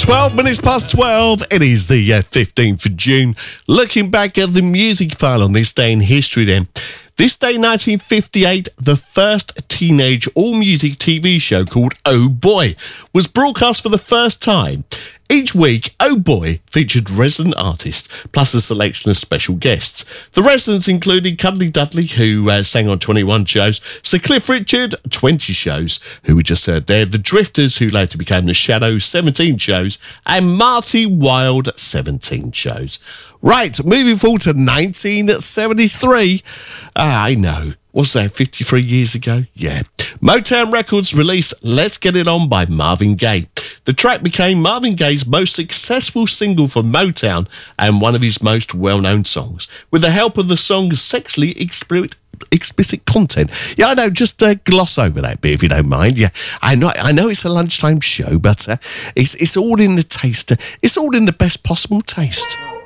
12 minutes past 12. It is the 15th of June. Looking back at the music file on this day in history then. This day, 1958, the first teenage all-music TV show called Oh Boy was broadcast for the first time. Each week, Oh Boy featured resident artists, plus a selection of special guests. The residents included Cuddly Dudley, who sang on 21 shows, Sir Cliff Richard, 20 shows, who we just heard there, The Drifters, who later became The Shadows, 17 shows, and Marty Wilde, 17 shows. Right, moving forward to 1973. I know. What's that, 53 years ago? Yeah. Motown Records released Let's Get It On by Marvin Gaye. The track became Marvin Gaye's most successful single for Motown and one of his most well-known songs. With the help of the song's sexually explicit content. Yeah, I know, just gloss over that bit if you don't mind. Yeah, I know it's a lunchtime show, but it's all in the taste. It's all in the best possible taste.